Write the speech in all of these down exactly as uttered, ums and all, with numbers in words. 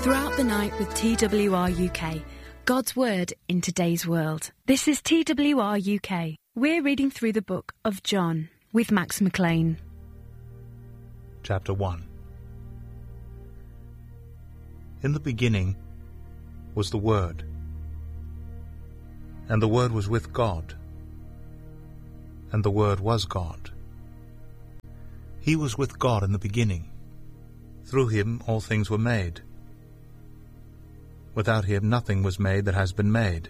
Throughout the night with T W R U K, God's Word in today's world. This is T W R U K. We're reading through the book of John with Max McLean. Chapter one. In the beginning was the Word, and the Word was with God, and the Word was God. He was with God in the beginning. Through him all things were made. Without him nothing was made that has been made.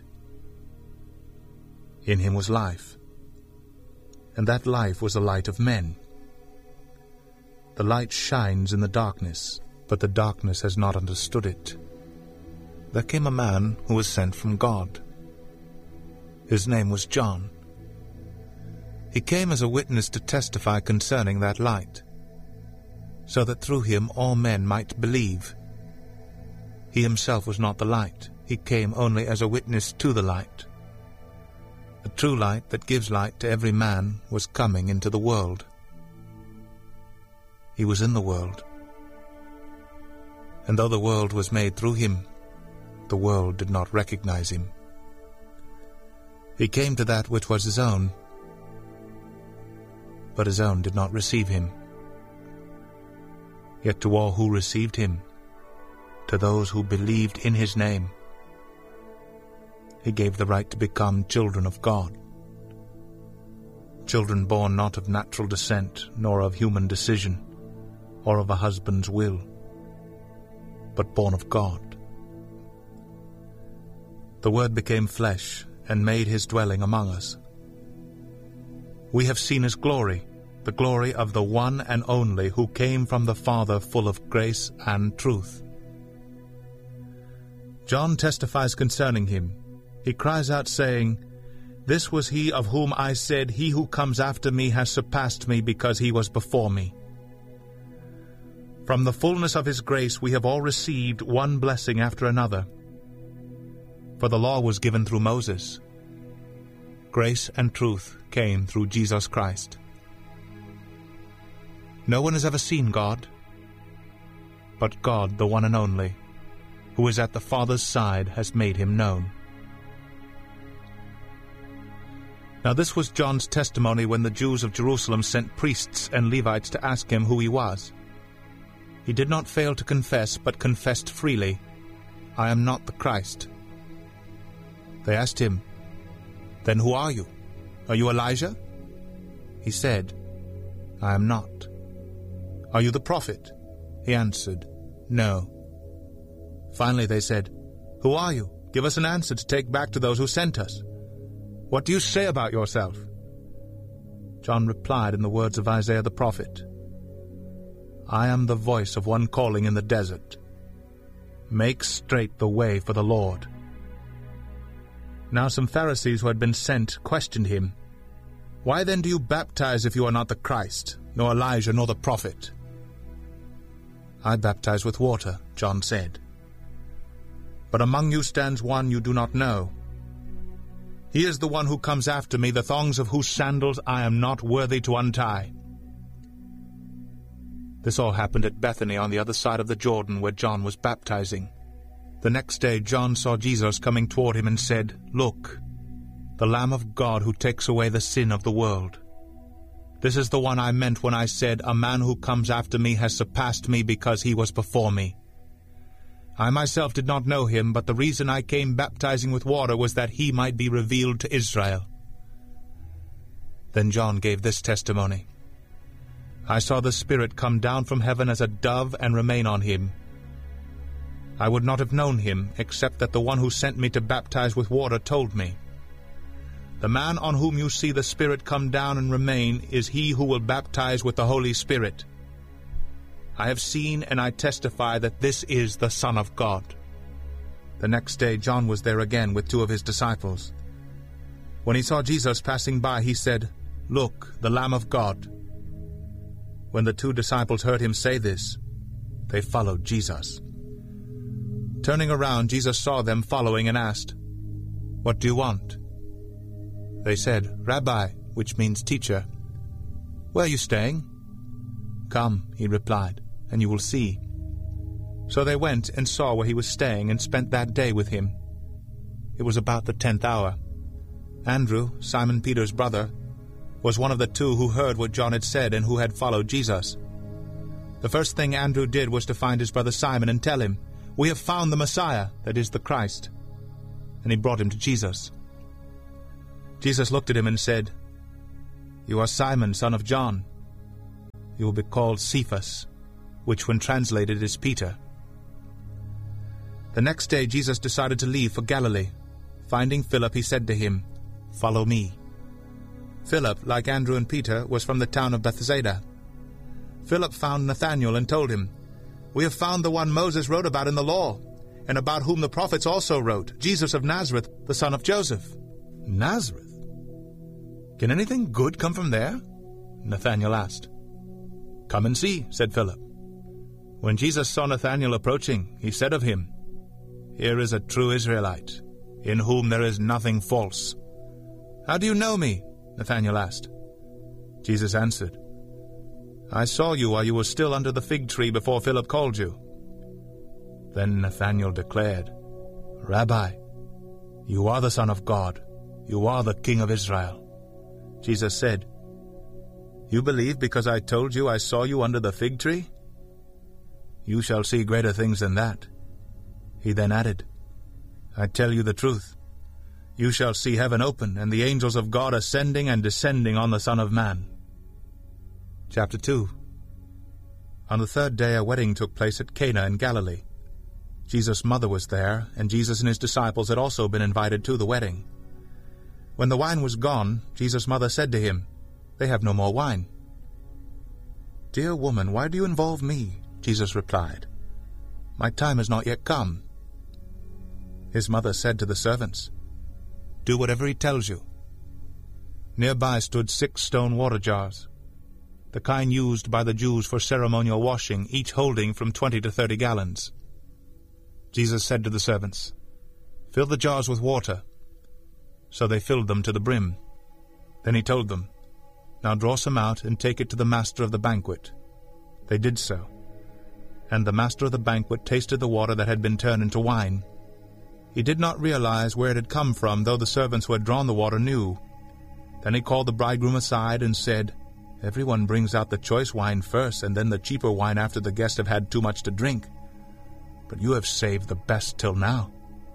In him was life, and that life was the light of men. The light shines in the darkness, but the darkness has not understood it. There came a man who was sent from God. His name was John. He came as a witness to testify concerning that light, so that through him all men might believe. He himself was not the light. He came only as a witness to the light. The true light that gives light to every man was coming into the world. He was in the world, and though the world was made through him, the world did not recognize him. He came to that which was his own, but his own did not receive him. Yet to all who received him, to those who believed in his name, he gave the right to become children of God. Children born not of natural descent, nor of human decision, or of a husband's will, but born of God. The Word became flesh and made his dwelling among us. We have seen his glory, the glory of the one and only who came from the Father, full of grace and truth. John testifies concerning him. He cries out, saying, "This was he of whom I said, He who comes after me has surpassed me, because he was before me." From the fullness of his grace we have all received one blessing after another. For the law was given through Moses. Grace and truth came through Jesus Christ. No one has ever seen God, but God, the one and only, who is at the Father's side, has made him known. Now this was John's testimony when the Jews of Jerusalem sent priests and Levites to ask him who he was. He did not fail to confess, but confessed freely, "I am not the Christ." They asked him, "Then who are you? Are you Elijah?" He said, "I am not." "Are you the prophet?" He answered, "No." Finally they said, "Who are you? Give us an answer to take back to those who sent us. What do you say about yourself?" John replied in the words of Isaiah the prophet, "I am the voice of one calling in the desert, 'Make straight the way for the Lord.'" Now some Pharisees who had been sent questioned him, "Why then do you baptize if you are not the Christ, nor Elijah, nor the prophet?" "I baptize with water," John said. "But among you stands one you do not know. He is the one who comes after me, the thongs of whose sandals I am not worthy to untie." This all happened at Bethany on the other side of the Jordan, where John was baptizing. The next day John saw Jesus coming toward him and said, "Look, the Lamb of God who takes away the sin of the world. This is the one I meant when I said, 'A man who comes after me has surpassed me because he was before me.' I myself did not know him, but the reason I came baptizing with water was that he might be revealed to Israel." Then John gave this testimony, "I saw the Spirit come down from heaven as a dove and remain on him. I would not have known him, except that the one who sent me to baptize with water told me. The man on whom you see the Spirit come down and remain is he who will baptize with the Holy Spirit. I have seen and I testify that this is the Son of God." The next day John was there again with two of his disciples. When he saw Jesus passing by, he said, "Look, the Lamb of God." When the two disciples heard him say this, they followed Jesus. Turning around, Jesus saw them following and asked, "What do you want?" They said, "Rabbi," which means teacher. "Where are you staying?" "Come," he replied, "and you will see." So they went and saw where he was staying and spent that day with him. It was about the tenth hour. Andrew, Simon Peter's brother, was one of the two who heard what John had said and who had followed Jesus. The first thing Andrew did was to find his brother Simon and tell him, "We have found the Messiah, that is the Christ." And he brought him to Jesus. Jesus looked at him and said, "You are Simon, son of John. You will be called Cephas," which when translated is Peter. The next day Jesus decided to leave for Galilee. Finding Philip, he said to him, "Follow me." Philip, like Andrew and Peter, was from the town of Bethsaida. Philip found Nathanael and told him, "We have found the one Moses wrote about in the law, and about whom the prophets also wrote, Jesus of Nazareth, the son of Joseph." "Nazareth? Can anything good come from there?" Nathanael asked. "Come and see," said Philip. When Jesus saw Nathanael approaching, he said of him, "Here is a true Israelite, in whom there is nothing false." "How do you know me?" Nathanael asked. Jesus answered, "I saw you while you were still under the fig tree before Philip called you." Then Nathanael declared, "Rabbi, you are the Son of God. You are the King of Israel." Jesus said, "You believe because I told you I saw you under the fig tree? You shall see greater things than that." He then added, "I tell you the truth. You shall see heaven open, and the angels of God ascending and descending on the Son of Man." Chapter two. On the third day a wedding took place at Cana in Galilee. Jesus' mother was there, and Jesus and his disciples had also been invited to the wedding. When the wine was gone, Jesus' mother said to him, "They have no more wine." "Dear woman, why do you involve me?" Jesus replied. "My time has not yet come." His mother said to the servants, "Do whatever he tells you." Nearby stood six stone water jars, the kind used by the Jews for ceremonial washing, each holding from twenty to thirty gallons. Jesus said to the servants, "Fill the jars with water." So they filled them to the brim. Then he told them, "Now draw some out and take it to the master of the banquet." They did so. And the master of the banquet tasted the water that had been turned into wine. He did not realize where it had come from, though the servants who had drawn the water knew. Then he called the bridegroom aside and said, "Everyone brings out the choice wine first, and then the cheaper wine after the guests have had too much to drink. But you have saved the best till now."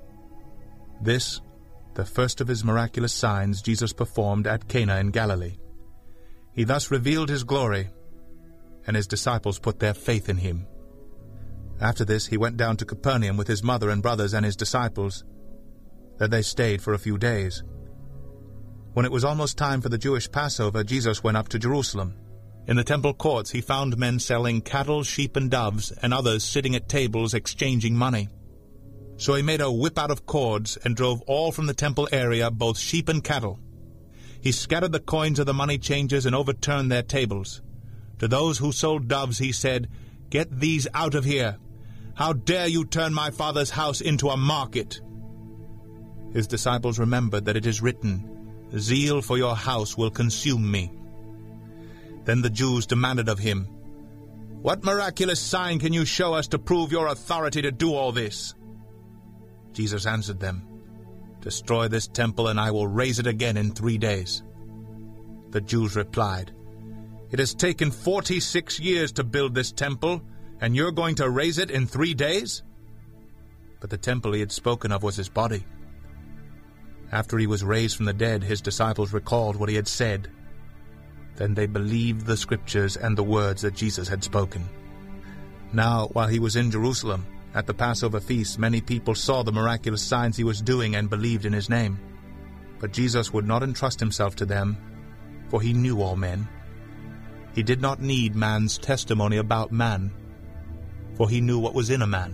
This, the first of his miraculous signs, Jesus performed at Cana in Galilee. He thus revealed his glory, and his disciples put their faith in him. After this he went down to Capernaum with his mother and brothers and his disciples. There they stayed for a few days. When it was almost time for the Jewish Passover, Jesus went up to Jerusalem. In the temple courts he found men selling cattle, sheep, and doves, and others sitting at tables exchanging money. So he made a whip out of cords and drove all from the temple area, both sheep and cattle. He scattered the coins of the money changers and overturned their tables. To those who sold doves he said, "Get these out of here. How dare you turn my Father's house into a market?" His disciples remembered that it is written, "Zeal for your house will consume me." Then the Jews demanded of him, "What miraculous sign can you show us to prove your authority to do all this?" Jesus answered them, "Destroy this temple, and I will raise it again in three days." The Jews replied, "It has taken forty-six years to build this temple, and you're going to raise it in three days?" But the temple he had spoken of was his body. After he was raised from the dead, his disciples recalled what he had said. Then they believed the Scriptures and the words that Jesus had spoken. Now, while he was in Jerusalem, at the Passover feast, many people saw the miraculous signs he was doing and believed in his name. But Jesus would not entrust himself to them, for he knew all men. He did not need man's testimony about man, for he knew what was in a man.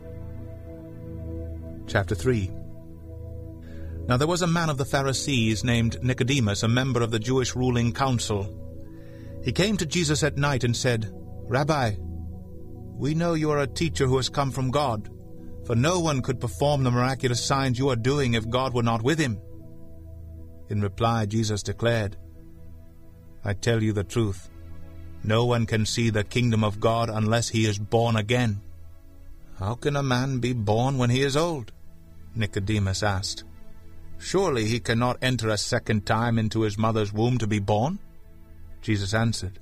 Chapter three. Now there was a man of the Pharisees named Nicodemus, a member of the Jewish ruling council. He came to Jesus at night and said, "Rabbi, we know you are a teacher who has come from God, for no one could perform the miraculous signs you are doing if God were not with him." In reply, Jesus declared, "I tell you the truth. No one can see the kingdom of God unless he is born again." "How can a man be born when he is old?" Nicodemus asked. "Surely he cannot enter a second time into his mother's womb to be born?" Jesus answered,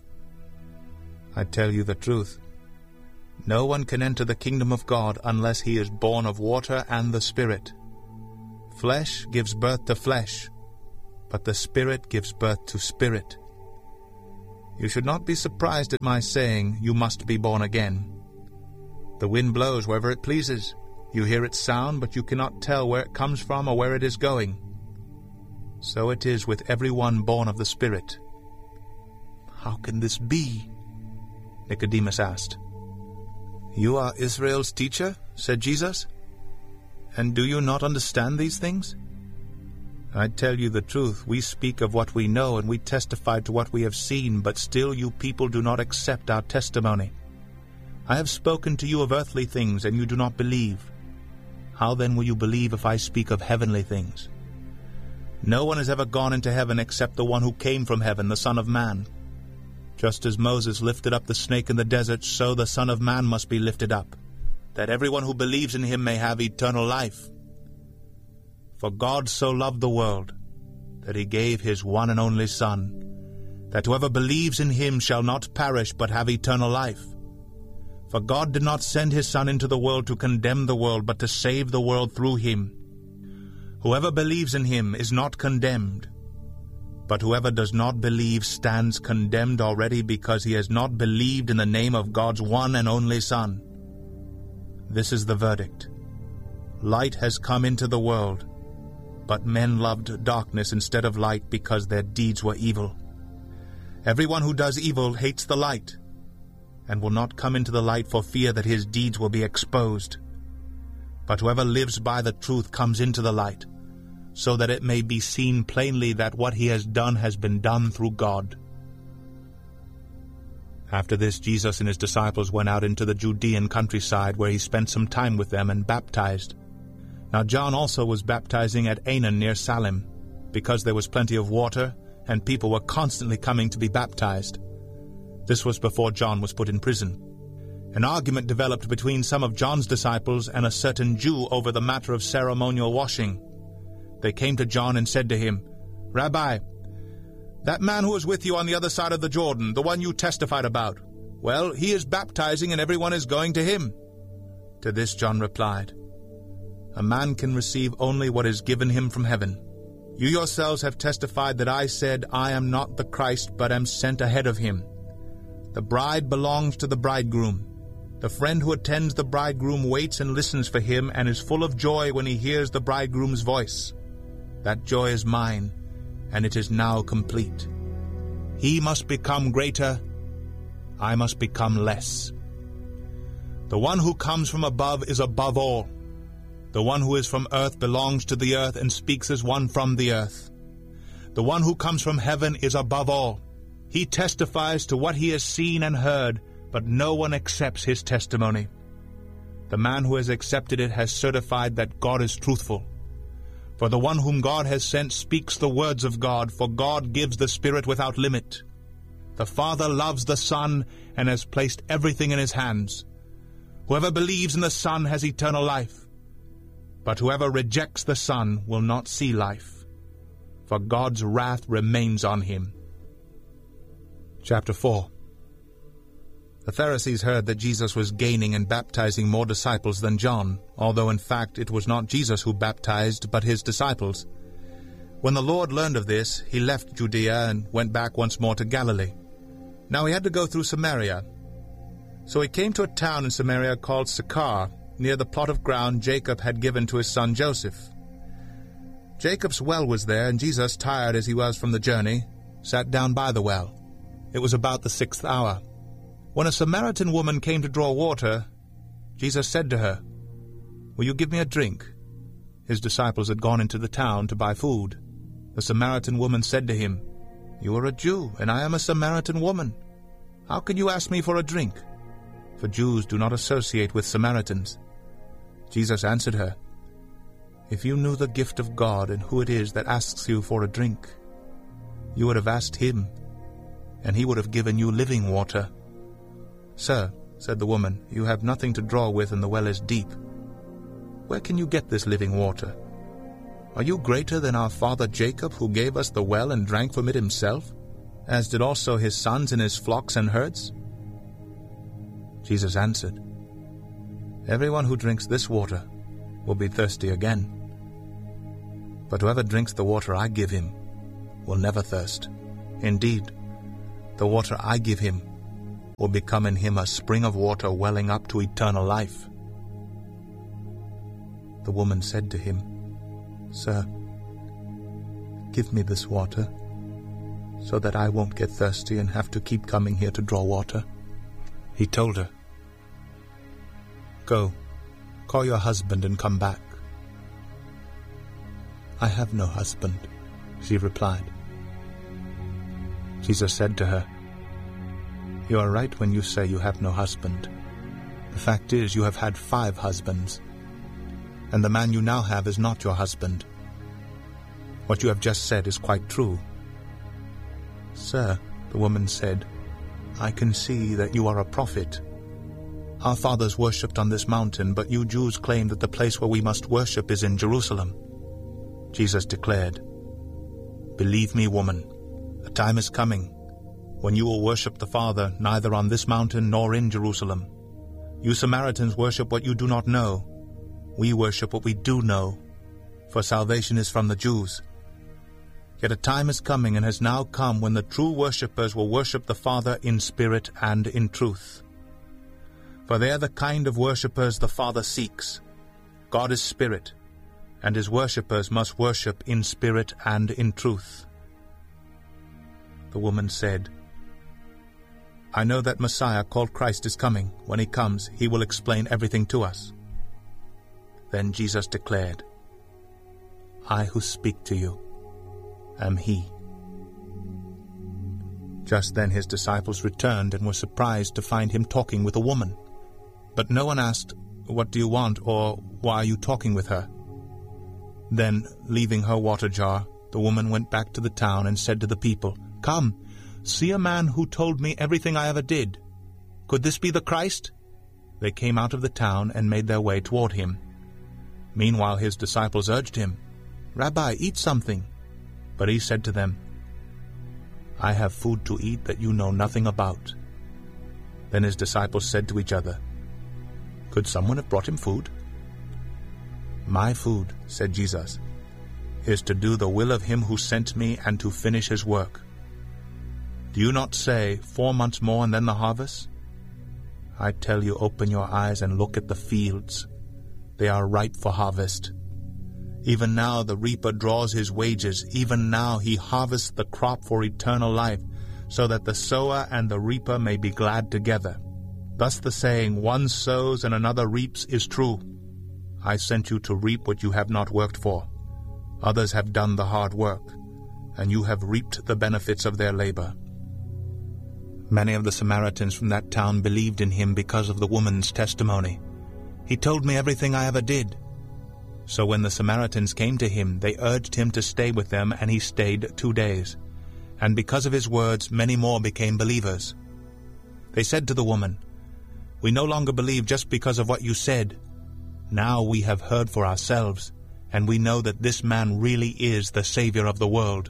"I tell you the truth. No one can enter the kingdom of God unless he is born of water and the Spirit. Flesh gives birth to flesh, but the Spirit gives birth to spirit. You should not be surprised at my saying, 'You must be born again.' The wind blows wherever it pleases. You hear its sound, but you cannot tell where it comes from or where it is going. So it is with everyone born of the Spirit." "How can this be?" Nicodemus asked. "You are Israel's teacher," said Jesus, "and do you not understand these things? I tell you the truth, we speak of what we know and we testify to what we have seen, but still you people do not accept our testimony. I have spoken to you of earthly things, and you do not believe. How then will you believe if I speak of heavenly things? No one has ever gone into heaven except the one who came from heaven, the Son of Man. Just as Moses lifted up the snake in the desert, so the Son of Man must be lifted up, that everyone who believes in him may have eternal life. For God so loved the world, that he gave his one and only Son, that whoever believes in him shall not perish but have eternal life. For God did not send his Son into the world to condemn the world, but to save the world through him. Whoever believes in him is not condemned, but whoever does not believe stands condemned already, because he has not believed in the name of God's one and only Son. This is the verdict. Light has come into the world, but men loved darkness instead of light because their deeds were evil. Everyone who does evil hates the light, and will not come into the light for fear that his deeds will be exposed. But whoever lives by the truth comes into the light, so that it may be seen plainly that what he has done has been done through God." After this, Jesus and his disciples went out into the Judean countryside, where he spent some time with them and baptized. Now John also was baptizing at Aenon near Salim, because there was plenty of water, and people were constantly coming to be baptized. This was before John was put in prison. An argument developed between some of John's disciples and a certain Jew over the matter of ceremonial washing. They came to John and said to him, "Rabbi, that man who was with you on the other side of the Jordan, the one you testified about, well, he is baptizing and everyone is going to him." To this John replied, "A man can receive only what is given him from heaven. You yourselves have testified that I said, 'I am not the Christ, but am sent ahead of him.' The bride belongs to the bridegroom. The friend who attends the bridegroom waits and listens for him and is full of joy when he hears the bridegroom's voice. That joy is mine, and it is now complete. He must become greater, I must become less. The one who comes from above is above all. The one who is from earth belongs to the earth and speaks as one from the earth. The one who comes from heaven is above all. He testifies to what he has seen and heard, but no one accepts his testimony. The man who has accepted it has certified that God is truthful. For the one whom God has sent speaks the words of God, for God gives the Spirit without limit. The Father loves the Son and has placed everything in his hands. Whoever believes in the Son has eternal life, but whoever rejects the Son will not see life, for God's wrath remains on him." Chapter four. The Pharisees heard that Jesus was gaining and baptizing more disciples than John, although in fact it was not Jesus who baptized, but his disciples. When the Lord learned of this, he left Judea and went back once more to Galilee. Now he had to go through Samaria. So he came to a town in Samaria called Sychar, near the plot of ground Jacob had given to his son Joseph. Jacob's well was there, and Jesus, tired as he was from the journey, sat down by the well. It was about the sixth hour. When a Samaritan woman came to draw water, Jesus said to her, "Will you give me a drink?" His disciples had gone into the town to buy food. The Samaritan woman said to him, "You are a Jew, and I am a Samaritan woman. How can you ask me for a drink?" For Jews do not associate with Samaritans. Jesus answered her, "If you knew the gift of God and who it is that asks you for a drink, you would have asked him, and he would have given you living water." "Sir," said the woman, "you have nothing to draw with and the well is deep. Where can you get this living water? Are you greater than our father Jacob, who gave us the well and drank from it himself, as did also his sons and his flocks and herds?" Jesus answered, "Everyone who drinks this water will be thirsty again. But whoever drinks the water I give him will never thirst. Indeed, the water I give him will become in him a spring of water welling up to eternal life." The woman said to him, "Sir, give me this water, so that I won't get thirsty and have to keep coming here to draw water." He told her, "Go, call your husband and come back." "I have no husband," she replied. Jesus said to her, "You are right when you say you have no husband. The fact is, you have had five husbands, and the man you now have is not your husband. What you have just said is quite true." "Sir," the woman said, "I can see that you are a prophet. Our fathers worshipped on this mountain, but you Jews claim that the place where we must worship is in Jerusalem." Jesus declared, "Believe me, woman, a time is coming when you will worship the Father neither on this mountain nor in Jerusalem. You Samaritans worship what you do not know. We worship what we do know, for salvation is from the Jews. Yet a time is coming and has now come when the true worshippers will worship the Father in spirit and in truth. For they are the kind of worshippers the Father seeks. God is spirit, and his worshippers must worship in spirit and in truth." The woman said, "I know that Messiah called Christ is coming. When he comes, he will explain everything to us." Then Jesus declared, "I who speak to you am he." Just then his disciples returned and were surprised to find him talking with a woman. But no one asked, "What do you want?" or "Why are you talking with her?" Then, leaving her water jar, the woman went back to the town and said to the people, "Come, see a man who told me everything I ever did. Could this be the Christ?" They came out of the town and made their way toward him. Meanwhile his disciples urged him, "Rabbi, eat something." But he said to them, "I have food to eat that you know nothing about." Then his disciples said to each other, "Could someone have brought him food?" "My food," said Jesus, "is to do the will of him who sent me and to finish his work. Do you not say, 'Four months more and then the harvest'? I tell you, open your eyes and look at the fields. They are ripe for harvest. Even now the reaper draws his wages. Even now he harvests the crop for eternal life, so that the sower and the reaper may be glad together. Thus the saying, 'One sows and another reaps' is true. I sent you to reap what you have not worked for. Others have done the hard work, and you have reaped the benefits of their labor." Many of the Samaritans from that town believed in him because of the woman's testimony. "He told me everything I ever did." So when the Samaritans came to him, they urged him to stay with them, and he stayed two days. And because of his words, many more became believers. They said to the woman, "We no longer believe just because of what you said. Now we have heard for ourselves, and we know that this man really is the Savior of the world."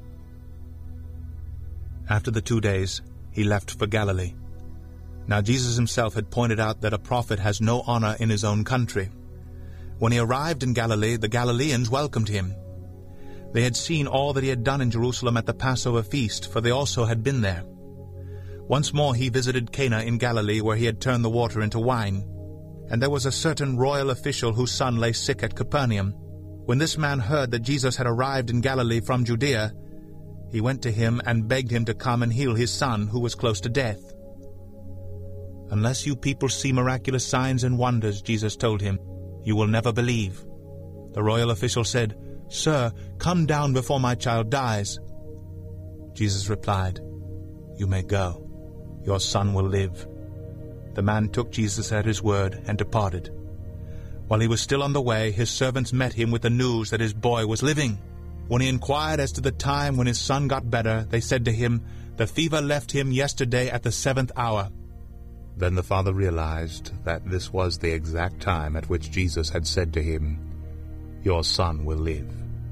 After the two days, he left for Galilee. Now Jesus himself had pointed out that a prophet has no honor in his own country. When he arrived in Galilee, the Galileans welcomed him. They had seen all that he had done in Jerusalem at the Passover feast, for they also had been there. Once more he visited Cana in Galilee, where he had turned the water into wine. And there was a certain royal official whose son lay sick at Capernaum. When this man heard that Jesus had arrived in Galilee from Judea, he went to him and begged him to come and heal his son, who was close to death. "Unless you people see miraculous signs and wonders," Jesus told him, "you will never believe." The royal official said, "Sir, come down before my child dies." Jesus replied, "You may go. Your son will live." The man took Jesus at his word and departed. While he was still on the way, his servants met him with the news that his boy was living. When he inquired as to the time when his son got better, they said to him, "The fever left him yesterday at the seventh hour." Then the father realized that this was the exact time at which Jesus had said to him, "Your son will live."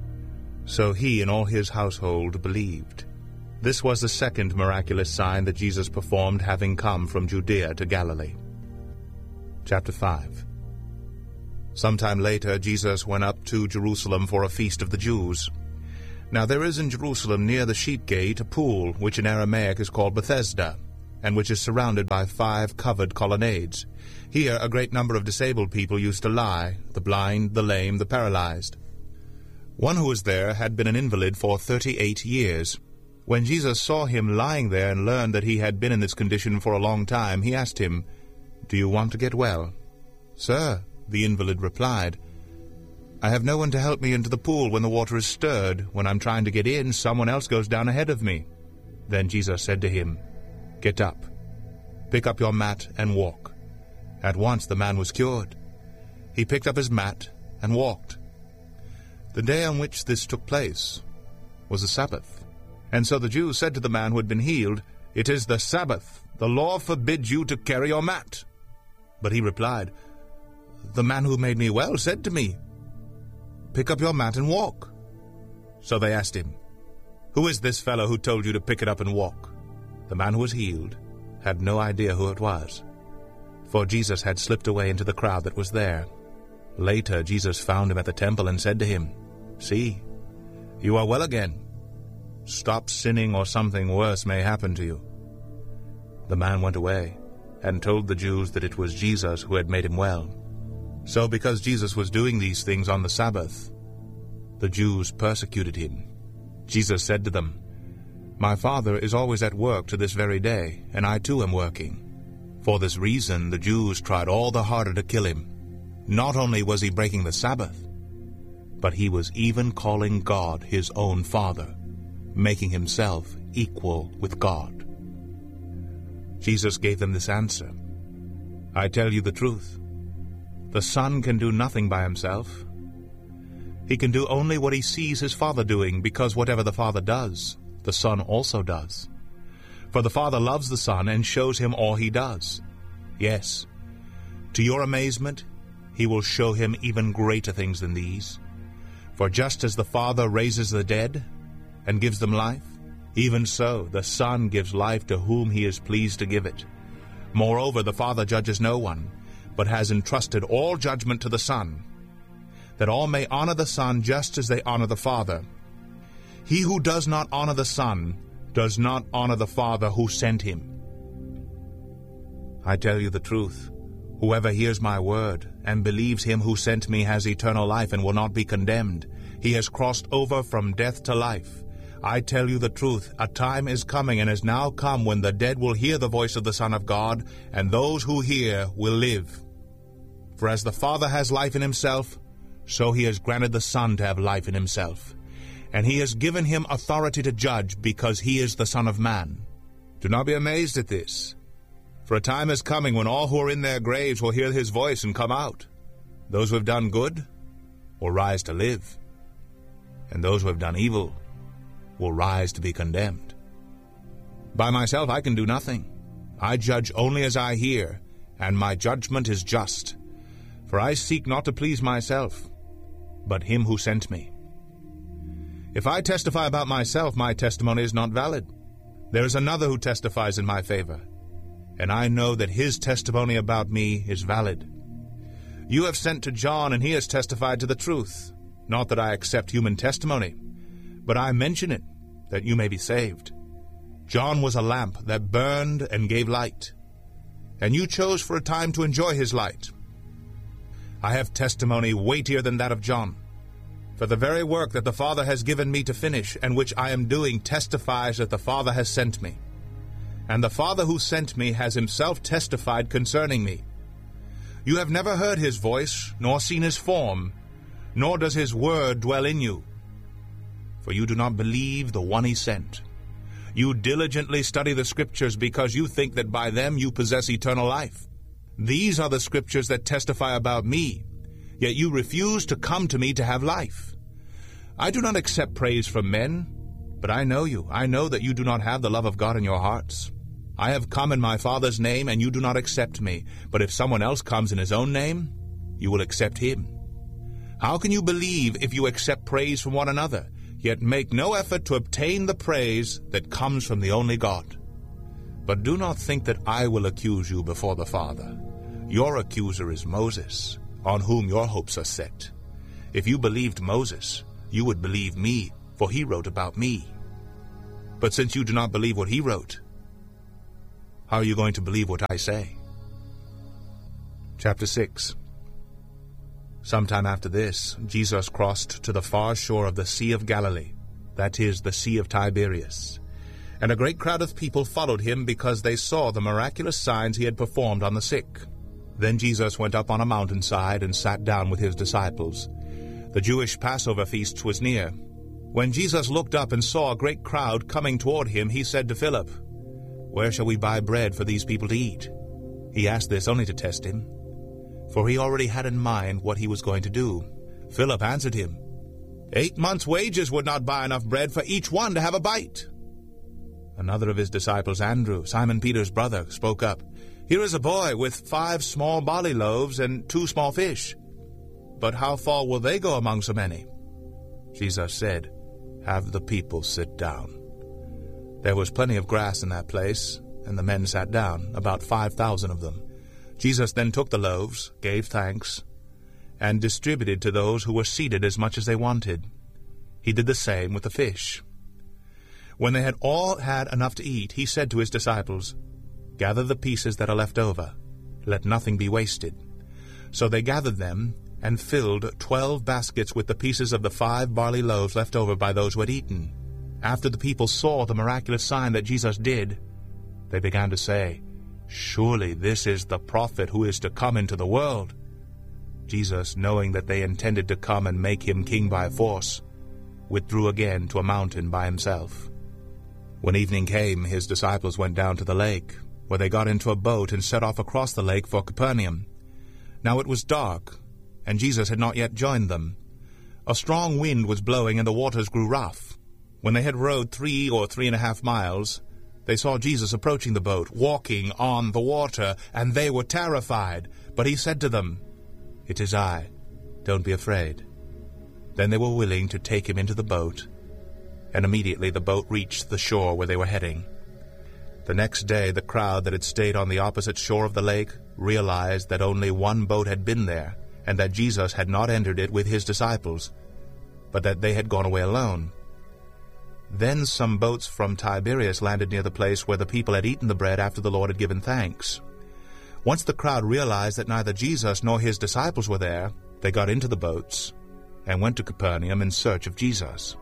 So he and all his household believed. This was the second miraculous sign that Jesus performed, having come from Judea to Galilee. Chapter five. Sometime later, Jesus went up to Jerusalem for a feast of the Jews. Now there is in Jerusalem near the sheep gate a pool, which in Aramaic is called Bethesda, and which is surrounded by five covered colonnades. Here a great number of disabled people used to lie, the blind, the lame, the paralyzed. One who was there had been an invalid for thirty-eight years. When Jesus saw him lying there and learned that he had been in this condition for a long time, he asked him, "Do you want to get well?" "Sir," the invalid replied, "I have no one to help me into the pool when the water is stirred. When I'm trying to get in, someone else goes down ahead of me." Then Jesus said to him, "Get up, pick up your mat and walk." At once the man was cured. He picked up his mat and walked. The day on which this took place was the Sabbath. And so the Jews said to the man who had been healed, "It is the Sabbath. The law forbids you to carry your mat." But he replied, "The man who made me well said to me, 'Pick up your mat and walk.'" So they asked him, "Who is this fellow who told you to pick it up and walk?" The man who was healed had no idea who it was, for Jesus had slipped away into the crowd that was there. Later Jesus found him at the temple and said to him, "See, you are well again. Stop sinning, or something worse may happen to you." The man went away and told the Jews that it was Jesus who had made him well. So because Jesus was doing these things on the Sabbath, the Jews persecuted him. Jesus said to them, "My Father is always at work to this very day, and I too am working." For this reason the Jews tried all the harder to kill him. Not only was he breaking the Sabbath, but he was even calling God his own Father, making himself equal with God. Jesus gave them this answer, "I tell you the truth. The Son can do nothing by himself. He can do only what he sees his Father doing, because whatever the Father does, the Son also does. For the Father loves the Son and shows him all he does. Yes, to your amazement, he will show him even greater things than these. For just as the Father raises the dead and gives them life, even so the Son gives life to whom he is pleased to give it. Moreover, the Father judges no one, but has entrusted all judgment to the Son, that all may honor the Son just as they honor the Father. He who does not honor the Son does not honor the Father who sent him. I tell you the truth. Whoever hears my word and believes him who sent me has eternal life and will not be condemned. He has crossed over from death to life. I tell you the truth, a time is coming and has now come when the dead will hear the voice of the Son of God, and those who hear will live. For as the Father has life in himself, so he has granted the Son to have life in himself. And he has given him authority to judge, because he is the Son of Man. Do not be amazed at this, for a time is coming when all who are in their graves will hear his voice and come out. Those who have done good will rise to live, and those who have done evil will rise to be condemned. By myself I can do nothing. I judge only as I hear, and my judgment is just. For I seek not to please myself, but him who sent me. If I testify about myself, my testimony is not valid. There is another who testifies in my favor, and I know that his testimony about me is valid. You have sent to John, and he has testified to the truth. Not that I accept human testimony, but I mention it, that you may be saved. John was a lamp that burned and gave light, and you chose for a time to enjoy his light. I have testimony weightier than that of John, for the very work that the Father has given me to finish, and which I am doing, testifies that the Father has sent me. And the Father who sent me has himself testified concerning me. You have never heard his voice, nor seen his form, nor does his word dwell in you. For you do not believe the one he sent. You diligently study the Scriptures, because you think that by them you possess eternal life. These are the Scriptures that testify about me, yet you refuse to come to me to have life. I do not accept praise from men, but I know you. I know that you do not have the love of God in your hearts. I have come in my Father's name, and you do not accept me. But if someone else comes in his own name, you will accept him. How can you believe if you accept praise from one another, yet make no effort to obtain the praise that comes from the only God? But do not think that I will accuse you before the Father. Your accuser is Moses, on whom your hopes are set. If you believed Moses, you would believe me, for he wrote about me. But since you do not believe what he wrote, how are you going to believe what I say? Chapter six. Sometime after this, Jesus crossed to the far shore of the Sea of Galilee, that is, the Sea of Tiberias. And a great crowd of people followed him because they saw the miraculous signs he had performed on the sick. Then Jesus went up on a mountainside and sat down with his disciples. The Jewish Passover feast was near. When Jesus looked up and saw a great crowd coming toward him, he said to Philip, "Where shall we buy bread for these people to eat?" He asked this only to test him, for he already had in mind what he was going to do. Philip answered him, Eight months' wages would not buy enough bread for each one to have a bite." Another of his disciples, Andrew, Simon Peter's brother, spoke up, "Here is a boy with five small barley loaves and two small fish. But how far will they go among so many?" Jesus said, "Have the people sit down." There was plenty of grass in that place, and the men sat down, about five thousand of them. Jesus then took the loaves, gave thanks, and distributed to those who were seated as much as they wanted. He did the same with the fish. When they had all had enough to eat, he said to his disciples, "Gather the pieces that are left over. Let nothing be wasted." So they gathered them and filled twelve baskets with the pieces of the five barley loaves left over by those who had eaten. After the people saw the miraculous sign that Jesus did, they began to say, "Surely this is the prophet who is to come into the world." Jesus, knowing that they intended to come and make him king by force, withdrew again to a mountain by himself. When evening came, his disciples went down to the lake, where they got into a boat and set off across the lake for Capernaum. Now it was dark, and Jesus had not yet joined them. A strong wind was blowing, and the waters grew rough. When they had rowed three or three and a half miles, they saw Jesus approaching the boat, walking on the water, and they were terrified. But he said to them, "It is I. Don't be afraid." Then they were willing to take him into the boat, and immediately the boat reached the shore where they were heading. The next day the crowd that had stayed on the opposite shore of the lake realized that only one boat had been there, and that Jesus had not entered it with his disciples, but that they had gone away alone. Then some boats from Tiberias landed near the place where the people had eaten the bread after the Lord had given thanks. Once the crowd realized that neither Jesus nor his disciples were there, they got into the boats and went to Capernaum in search of Jesus.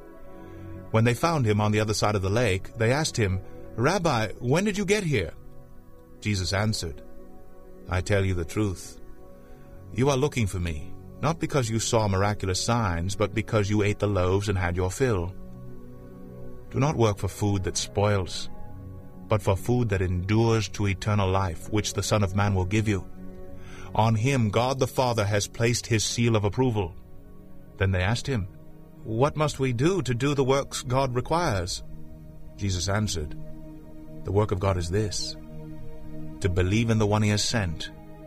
When they found him on the other side of the lake, they asked him, "Rabbi, when did you get here?" Jesus answered, "I tell you the truth. You are looking for me, not because you saw miraculous signs, but because you ate the loaves and had your fill. Do not work for food that spoils, but for food that endures to eternal life, which the Son of Man will give you. On him God the Father has placed his seal of approval." Then they asked him, "What must we do to do the works God requires?" Jesus answered, "The work of God is this, to believe in the one he has sent."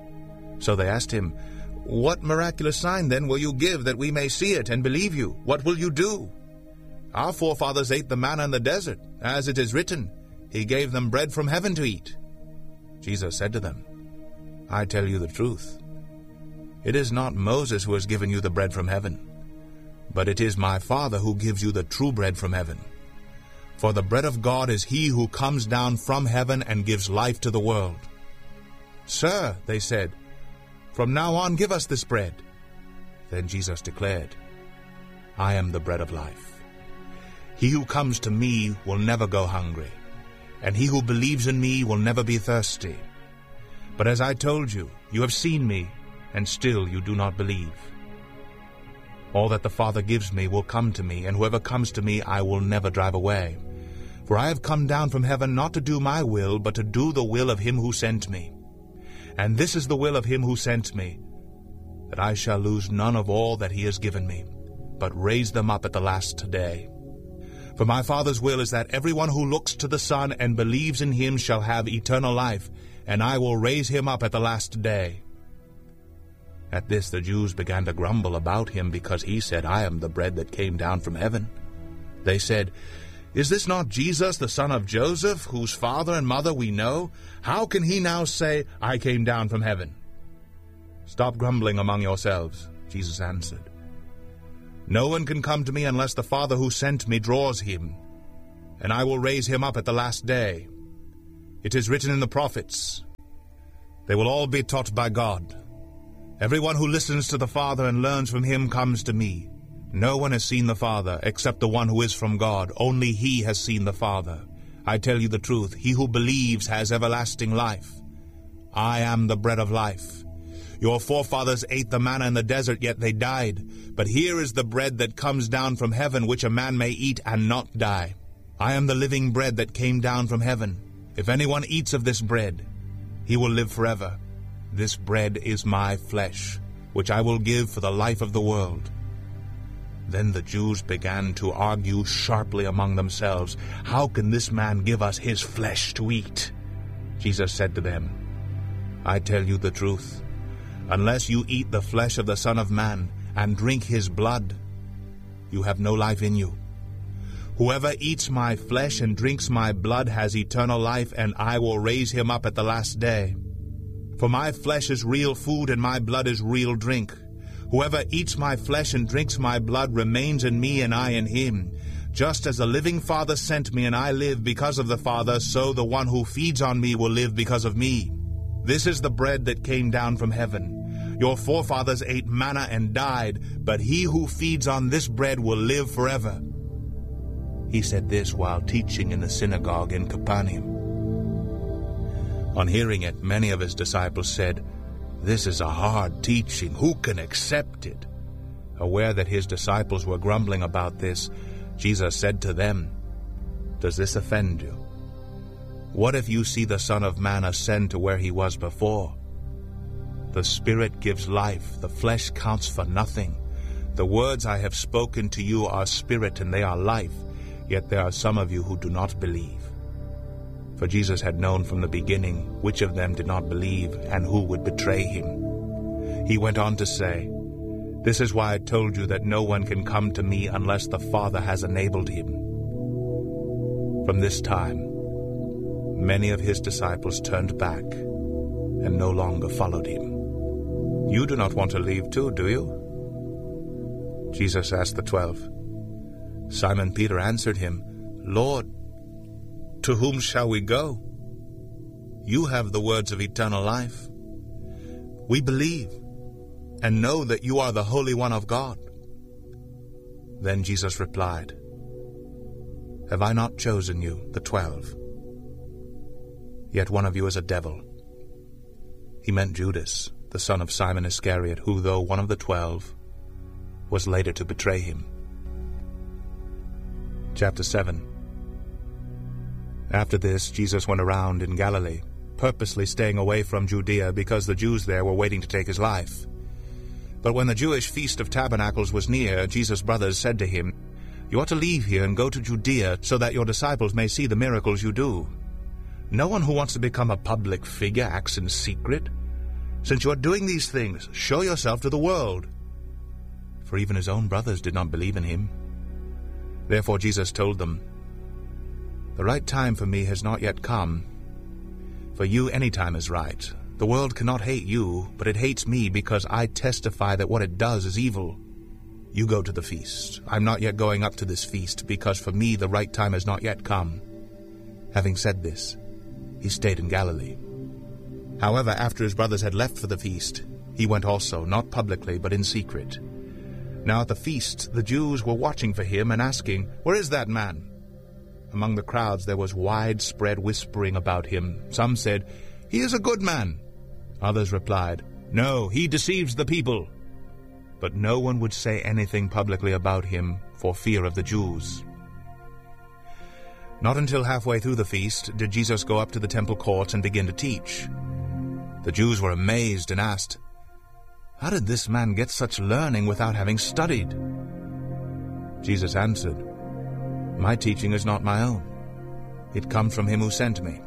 So they asked him, "What miraculous sign then will you give that we may see it and believe you? What will you do? Our forefathers ate the manna in the desert, as it is written, he gave them bread from heaven to eat." Jesus said to them, "I tell you the truth. It is not Moses who has given you the bread from heaven, but it is my Father who gives you the true bread from heaven. For the bread of God is he who comes down from heaven and gives life to the world." "Sir," they said, "from now on give us this bread." Then Jesus declared, "I am the bread of life. He who comes to me will never go hungry, and he who believes in me will never be thirsty. But as I told you, you have seen me, and still you do not believe. All that the Father gives me will come to me, and whoever comes to me I will never drive away. For I have come down from heaven not to do my will, but to do the will of him who sent me. And this is the will of him who sent me, that I shall lose none of all that he has given me, but raise them up at the last day. For my Father's will is that everyone who looks to the Son and believes in him shall have eternal life, and I will raise him up at the last day." At this the Jews began to grumble about him, because he said, "I am the bread that came down from heaven." They said, "Is this not Jesus, the son of Joseph, whose father and mother we know? How can he now say, 'I came down from heaven'?" "Stop grumbling among yourselves," Jesus answered. "No one can come to me unless the Father who sent me draws him, and I will raise him up at the last day. It is written in the prophets, 'They will all be taught by God.' Everyone who listens to the Father and learns from him comes to me. No one has seen the Father except the one who is from God. Only he has seen the Father. I tell you the truth, he who believes has everlasting life. I am the bread of life. Your forefathers ate the manna in the desert, yet they died. But here is the bread that comes down from heaven, which a man may eat and not die. I am the living bread that came down from heaven. If anyone eats of this bread, he will live forever. This bread is my flesh, which I will give for the life of the world." Then the Jews began to argue sharply among themselves, "How can this man give us his flesh to eat?" Jesus said to them, "I tell you the truth. Unless you eat the flesh of the Son of Man and drink his blood, you have no life in you. Whoever eats my flesh and drinks my blood has eternal life, and I will raise him up at the last day. For my flesh is real food, and my blood is real drink. Whoever eats my flesh and drinks my blood remains in me, and I in him. Just as the living Father sent me, and I live because of the Father, so the one who feeds on me will live because of me. This is the bread that came down from heaven. Your forefathers ate manna and died, but he who feeds on this bread will live forever." He said this while teaching in the synagogue in Capernaum. On hearing it, many of his disciples said, "This is a hard teaching. Who can accept it?" Aware that his disciples were grumbling about this, Jesus said to them, "Does this offend you? What if you see the Son of Man ascend to where he was before? The Spirit gives life, the flesh counts for nothing. The words I have spoken to you are spirit and they are life, yet there are some of you who do not believe." For Jesus had known from the beginning which of them did not believe and who would betray him. He went on to say, "This is why I told you that no one can come to me unless the Father has enabled him." From this time, many of his disciples turned back and no longer followed him. "You do not want to leave too, do you?" Jesus asked the twelve. Simon Peter answered him, "Lord, to whom shall we go? You have the words of eternal life. We believe and know that you are the Holy One of God." Then Jesus replied, "Have I not chosen you, the twelve? Yet one of you is a devil." He meant Judas, the son of Simon Iscariot, who, though one of the twelve, was later to betray him. Chapter seven. After this, Jesus went around in Galilee, purposely staying away from Judea because the Jews there were waiting to take his life. But when the Jewish Feast of Tabernacles was near, Jesus' brothers said to him, "You ought to leave here and go to Judea so that your disciples may see the miracles you do. No one who wants to become a public figure acts in secret. Since you are doing these things, show yourself to the world." For even his own brothers did not believe in him. Therefore Jesus told them, "The right time for me has not yet come. For you any time is right. The world cannot hate you, but it hates me because I testify that what it does is evil. You go to the feast. I'm not yet going up to this feast, because for me the right time has not yet come." Having said this, he stayed in Galilee. However, after his brothers had left for the feast, he went also, not publicly, but in secret. Now at the feast the Jews were watching for him and asking, "Where is that man?" Among the crowds there was widespread whispering about him. Some said, "He is a good man." Others replied, "No, he deceives the people." But no one would say anything publicly about him for fear of the Jews. Not until halfway through the feast did Jesus go up to the temple courts and begin to teach. The Jews were amazed and asked, "How did this man get such learning without having studied?" Jesus answered, My teaching is not my own. It comes from him who sent me.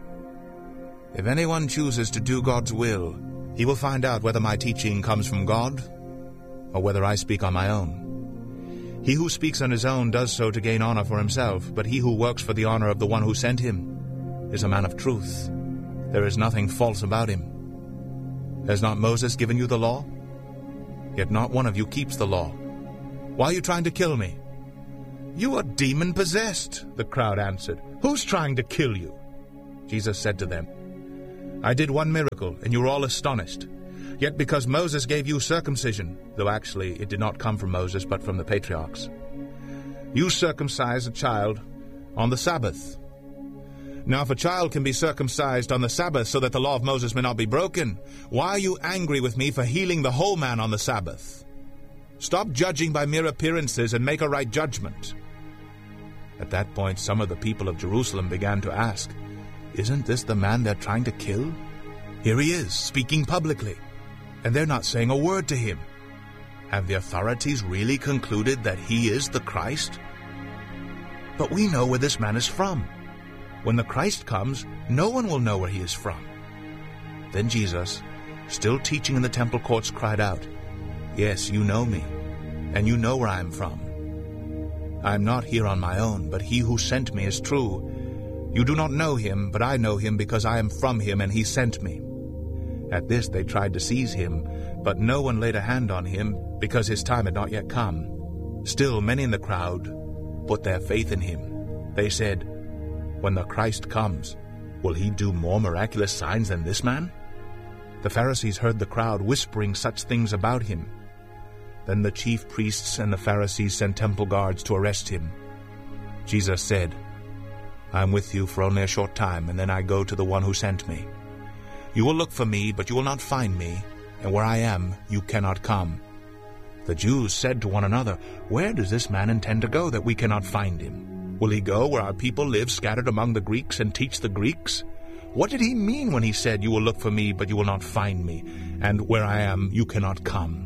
If anyone chooses to do God's will, he will find out whether my teaching comes from God or whether I speak on my own. He who speaks on his own does so to gain honor for himself, but he who works for the honor of the one who sent him is a man of truth. There is nothing false about him. Has not Moses given you the law? Yet not one of you keeps the law. Why are you trying to kill me? You are demon-possessed, the crowd answered. Who's trying to kill you? Jesus said to them, I did one miracle, and you were all astonished. Yet because Moses gave you circumcision, though actually it did not come from Moses but from the patriarchs, you circumcise a child on the Sabbath. Now if a child can be circumcised on the Sabbath so that the law of Moses may not be broken, why are you angry with me for healing the whole man on the Sabbath? Stop judging by mere appearances and make a right judgment. At that point, some of the people of Jerusalem began to ask, Isn't this the man they're trying to kill? Here he is, speaking publicly, and they're not saying a word to him. Have the authorities really concluded that he is the Christ? But we know where this man is from. When the Christ comes, no one will know where he is from. Then Jesus, still teaching in the temple courts, cried out, Yes, you know me, and you know where I am from. I am not here on my own, but he who sent me is true. You do not know him, but I know him because I am from him, and he sent me. At this they tried to seize him, but no one laid a hand on him, because his time had not yet come. Still many in the crowd put their faith in him. They said, When the Christ comes, will he do more miraculous signs than this man? The Pharisees heard the crowd whispering such things about him. Then the chief priests and the Pharisees sent temple guards to arrest him. Jesus said, I am with you for only a short time, and then I go to the one who sent me. You will look for me, but you will not find me, and where I am, you cannot come. The Jews said to one another, Where does this man intend to go that we cannot find him? Will he go where our people live scattered among the Greeks and teach the Greeks? What did he mean when he said, You will look for me, but you will not find me, and where I am, you cannot come?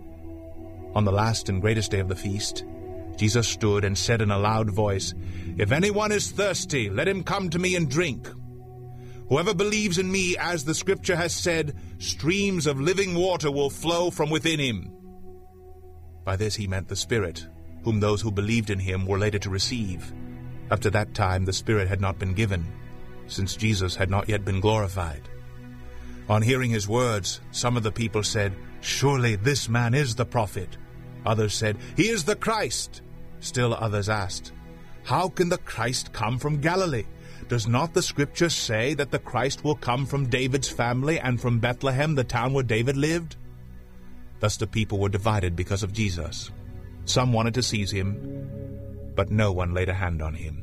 On the last and greatest day of the feast, Jesus stood and said in a loud voice, If anyone is thirsty, let him come to me and drink. Whoever believes in me, as the Scripture has said, streams of living water will flow from within him. By this he meant the Spirit, whom those who believed in him were later to receive. Up to that time the Spirit had not been given, since Jesus had not yet been glorified. On hearing his words, some of the people said, Surely this man is the prophet. Others said, He is the Christ. Still others asked, How can the Christ come from Galilee? Does not the Scripture say that the Christ will come from David's family and from Bethlehem, the town where David lived? Thus the people were divided because of Jesus. Some wanted to seize him, but no one laid a hand on him.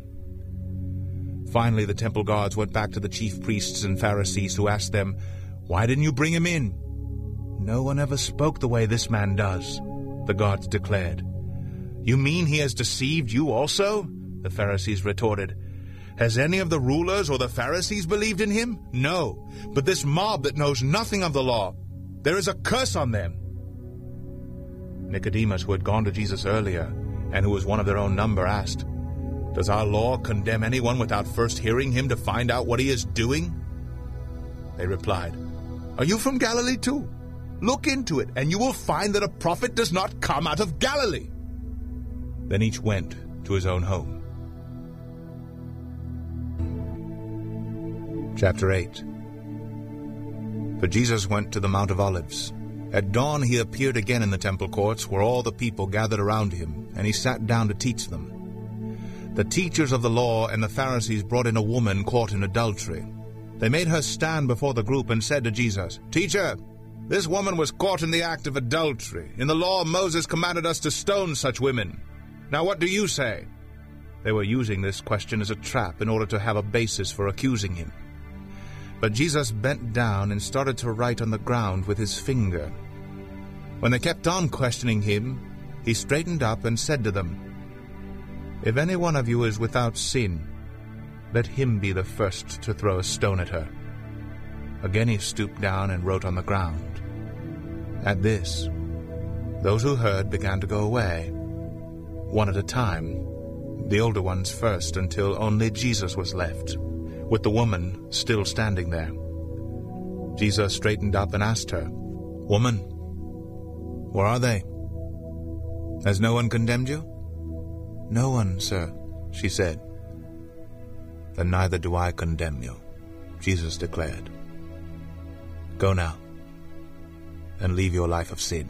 Finally the temple guards went back to the chief priests and Pharisees, who asked them, Why didn't you bring him in? No one ever spoke the way this man does, the guards declared. You mean he has deceived you also? The Pharisees retorted. Has any of the rulers or the Pharisees believed in him? No, but this mob that knows nothing of the law, there is a curse on them. Nicodemus, who had gone to Jesus earlier, and who was one of their own number, asked, Does our law condemn anyone without first hearing him to find out what he is doing? They replied, Are you from Galilee too? Look into it, and you will find that a prophet does not come out of Galilee. Then each went to his own home. Chapter eight. For Jesus went to the Mount of Olives. At dawn he appeared again in the temple courts, where all the people gathered around him, and he sat down to teach them. The teachers of the law and the Pharisees brought in a woman caught in adultery. They made her stand before the group and said to Jesus, Teacher, this woman was caught in the act of adultery. In the law, Moses commanded us to stone such women. Now what do you say? They were using this question as a trap in order to have a basis for accusing him. But Jesus bent down and started to write on the ground with his finger. When they kept on questioning him, he straightened up and said to them, If any one of you is without sin, let him be the first to throw a stone at her. Again he stooped down and wrote on the ground. At this, those who heard began to go away, one at a time, the older ones first, until only Jesus was left, with the woman still standing there. Jesus straightened up and asked her, "Woman, where are they? Has no one condemned you?" "No one, sir," she said. "Then neither do I condemn you," Jesus declared. "Go now, and leave your life of sin."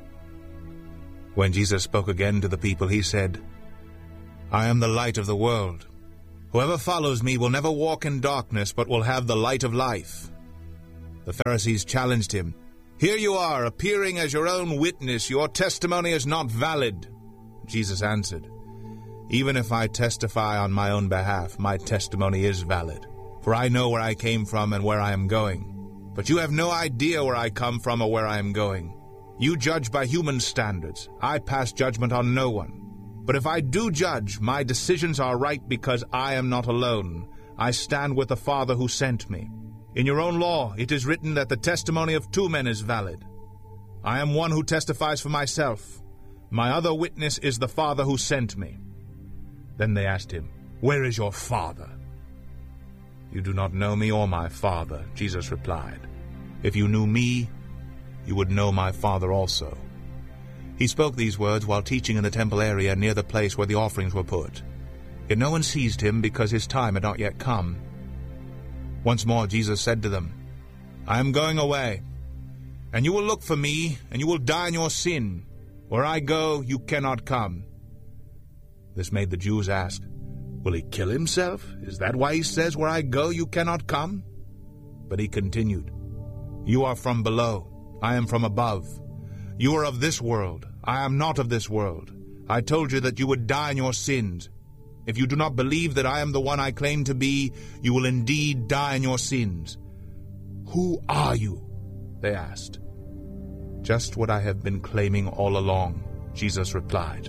When Jesus spoke again to the people, he said, "I am the light of the world. Whoever follows me will never walk in darkness, but will have the light of life." The Pharisees challenged him, "Here you are, appearing as your own witness. Your testimony is not valid." Jesus answered, "Even if I testify on my own behalf, my testimony is valid, for I know where I came from and where I am going. But you have no idea where I come from or where I am going. You judge by human standards. I pass judgment on no one. But if I do judge, my decisions are right because I am not alone. I stand with the Father who sent me. In your own law it is written that the testimony of two men is valid. I am one who testifies for myself. My other witness is the Father who sent me." Then they asked him, "Where is your Father?" "You do not know me or my Father," Jesus replied. "If you knew me, you would know my Father also." He spoke these words while teaching in the temple area near the place where the offerings were put. Yet no one seized him because his time had not yet come. Once more Jesus said to them, "I am going away, and you will look for me, and you will die in your sin. Where I go, you cannot come." This made the Jews ask, "Will he kill himself? Is that why he says, 'Where I go, you cannot come'?" But he continued, "You are from below, I am from above. You are of this world, I am not of this world. I told you that you would die in your sins. If you do not believe that I am the one I claim to be, you will indeed die in your sins." "Who are you?" they asked. "Just what I have been claiming all along," Jesus replied.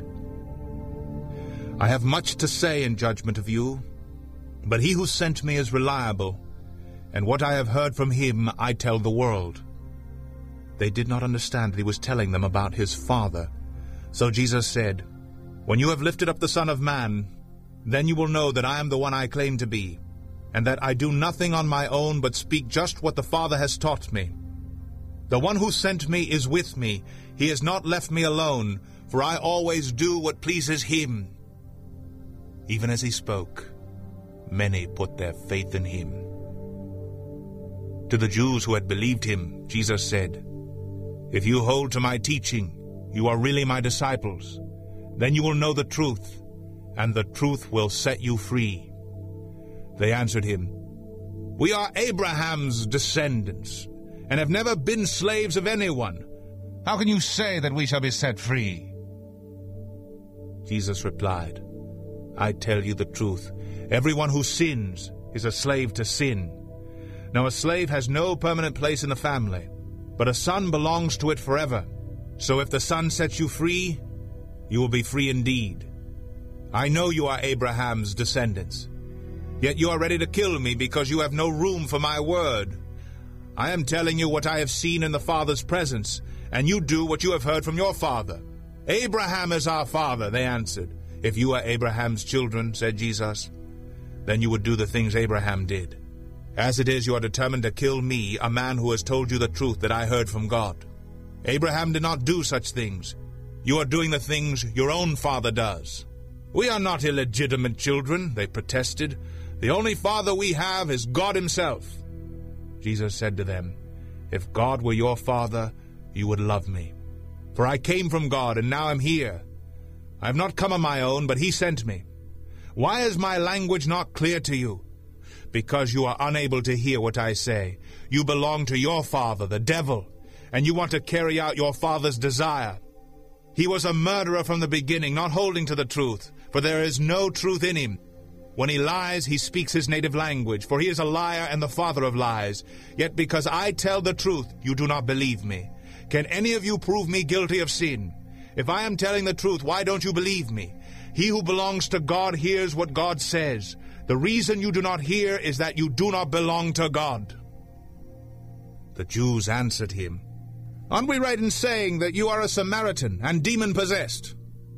"I have much to say in judgment of you, but he who sent me is reliable, and what I have heard from him I tell the world." They did not understand that he was telling them about his Father. So Jesus said, "When you have lifted up the Son of Man, then you will know that I am the one I claim to be, and that I do nothing on my own but speak just what the Father has taught me. The one who sent me is with me. He has not left me alone, for I always do what pleases him." Even as he spoke, many put their faith in him. To the Jews who had believed him, Jesus said, "If you hold to my teaching, you are really my disciples. Then you will know the truth, and the truth will set you free." They answered him, "We are Abraham's descendants, and have never been slaves of anyone. How can you say that we shall be set free?" Jesus replied, "I tell you the truth. Everyone who sins is a slave to sin. Now a slave has no permanent place in the family, but a son belongs to it forever. So if the Son sets you free, you will be free indeed. I know you are Abraham's descendants, yet you are ready to kill me because you have no room for my word. I am telling you what I have seen in the Father's presence, and you do what you have heard from your father." "Abraham is our father," they answered. "If you are Abraham's children," said Jesus, "then you would do the things Abraham did. As it is, you are determined to kill me, a man who has told you the truth that I heard from God. Abraham did not do such things. You are doing the things your own father does." "We are not illegitimate children," they protested. "The only father we have is God himself." Jesus said to them, "If God were your father, you would love me. For I came from God, and now am here. I have not come on my own, but he sent me. Why is my language not clear to you? Because you are unable to hear what I say. You belong to your father, the devil, and you want to carry out your father's desire. He was a murderer from the beginning, not holding to the truth, for there is no truth in him. When he lies, he speaks his native language, for he is a liar and the father of lies. Yet because I tell the truth, you do not believe me. Can any of you prove me guilty of sin? If I am telling the truth, why don't you believe me? He who belongs to God hears what God says. The reason you do not hear is that you do not belong to God." The Jews answered him, "Aren't we right in saying that you are a Samaritan and demon-possessed?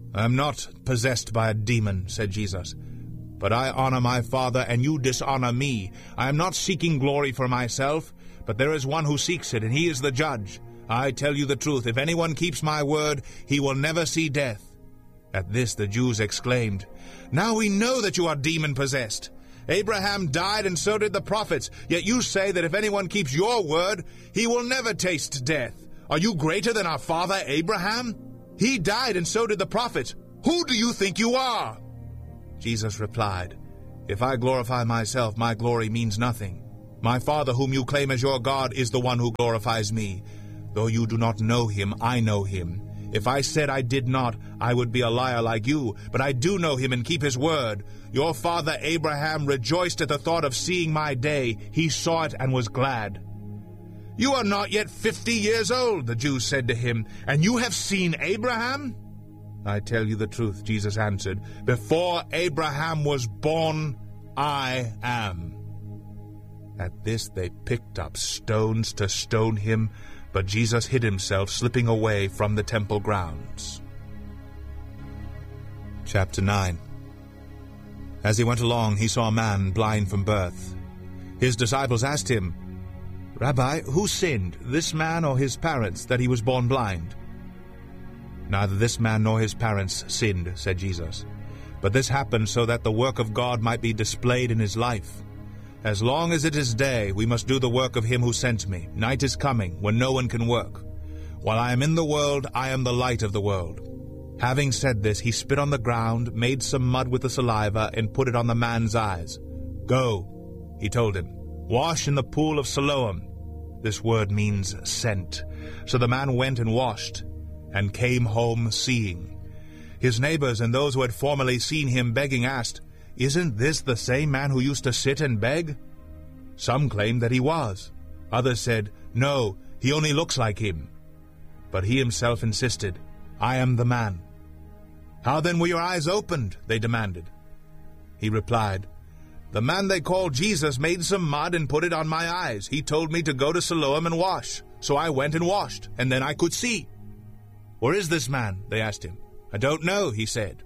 "I am not possessed by a demon," said Jesus. "But I honor my Father, and you dishonor me. I am not seeking glory for myself, but there is one who seeks it, and he is the judge. I tell you the truth, if anyone keeps my word, he will never see death." At this the Jews exclaimed, "Now we know that you are demon-possessed. Abraham died, and so did the prophets, yet you say that if anyone keeps your word, he will never taste death. Are you greater than our father Abraham? He died, and so did the prophets. Who do you think you are?" Jesus replied, "If I glorify myself, my glory means nothing. My Father, whom you claim as your God, is the one who glorifies me. Though you do not know him, I know him. If I said I did not, I would be a liar like you, but I do know him and keep his word. Your father Abraham rejoiced at the thought of seeing my day. He saw it and was glad." "You are not yet fifty years old," the Jews said to him, "and you have seen Abraham?" "I tell you the truth," Jesus answered. "Before Abraham was born, I am." At this they picked up stones to stone him, but Jesus hid himself, slipping away from the temple grounds. Chapter nine. As he went along, he saw a man blind from birth. His disciples asked him, "Rabbi, who sinned, this man or his parents, that he was born blind?" "Neither this man nor his parents sinned," said Jesus. "But this happened so that the work of God might be displayed in his life. As long as it is day, we must do the work of him who sent me. Night is coming, when no one can work. While I am in the world, I am the light of the world." Having said this, he spit on the ground, made some mud with the saliva, and put it on the man's eyes. "Go," he told him, "wash in the pool of Siloam." This word means sent. So the man went and washed, and came home seeing. His neighbors and those who had formerly seen him begging asked, "Isn't this the same man who used to sit and beg?" Some claimed that he was. Others said, "No, he only looks like him." But he himself insisted, "I am the man." "How then were your eyes opened?" they demanded. He replied, "The man they call Jesus made some mud and put it on my eyes. He told me to go to Siloam and wash. So I went and washed, and then I could see." "Where is this man?" they asked him. "I don't know," he said.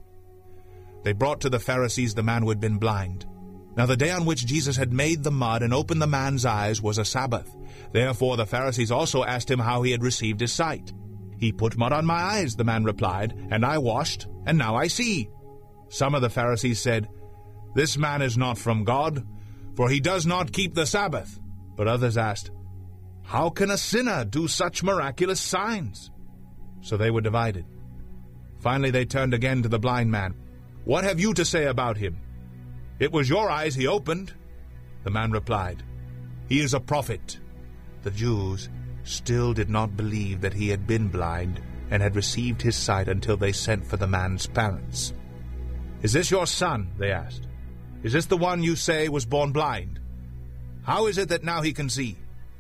They brought to the Pharisees the man who had been blind. Now the day on which Jesus had made the mud and opened the man's eyes was a Sabbath. Therefore the Pharisees also asked him how he had received his sight. "He put mud on my eyes," the man replied, "and I washed, and now I see." Some of the Pharisees said, "This man is not from God, for he does not keep the Sabbath." But others asked, "How can a sinner do such miraculous signs?" So they were divided. Finally they turned again to the blind man. "What have you to say about him? It was your eyes he opened." The man replied, "He is a prophet." The Jews still did not believe that he had been blind and had received his sight until they sent for the man's parents. "Is this your son?" they asked. "Is this the one you say was born blind? How is it that now he can see?"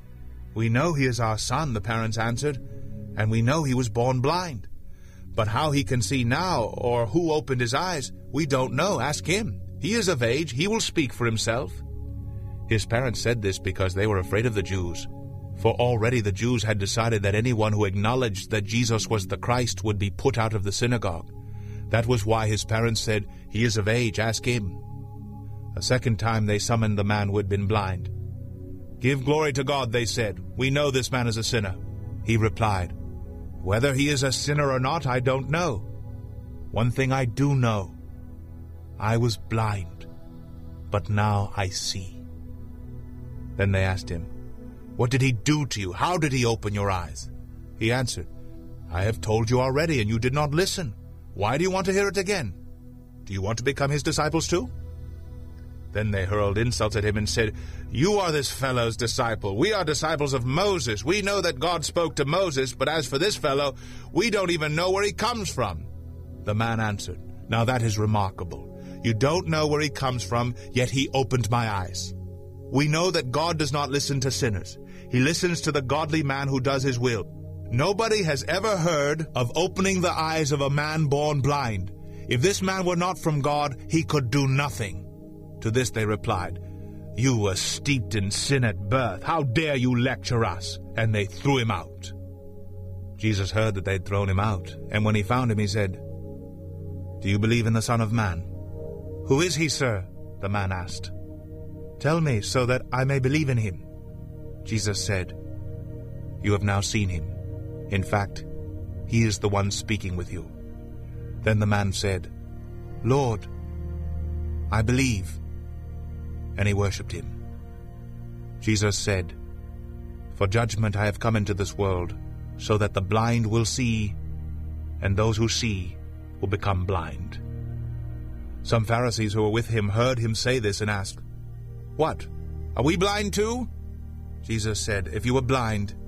"We know he is our son," the parents answered, "and we know he was born blind. But how he can see now, or who opened his eyes, we don't know. Ask him. He is of age. He will speak for himself." His parents said this because they were afraid of the Jews. For already the Jews had decided that anyone who acknowledged that Jesus was the Christ would be put out of the synagogue. That was why his parents said, "He is of age. Ask him." A second time they summoned the man who had been blind. "Give glory to God," they said. "We know this man is a sinner." He replied, "Whether he is a sinner or not, I don't know. One thing I do know. I was blind, but now I see." Then they asked him, "What did he do to you? How did he open your eyes?" He answered, "I have told you already, and you did not listen. Why do you want to hear it again? Do you want to become his disciples too?" Then they hurled insults at him and said, "You are this fellow's disciple. We are disciples of Moses. We know that God spoke to Moses, but as for this fellow, we don't even know where he comes from." The man answered, "Now that is remarkable. You don't know where he comes from, yet he opened my eyes. We know that God does not listen to sinners. He listens to the godly man who does his will. Nobody has ever heard of opening the eyes of a man born blind. If this man were not from God, he could do nothing." To this they replied, "You were steeped in sin at birth. How dare you lecture us?" And they threw him out. Jesus heard that they had thrown him out, and when he found him, he said, "Do you believe in the Son of Man?" "Who is he, sir?" the man asked. "Tell me, so that I may believe in him." Jesus said, "You have now seen him. In fact, he is the one speaking with you." Then the man said, "Lord, I believe." And he worshipped him. Jesus said, "For judgment I have come into this world, so that the blind will see, and those who see will become blind." Some Pharisees who were with him heard him say this and asked, "What? Are we blind too?" Jesus said, "If you were blind,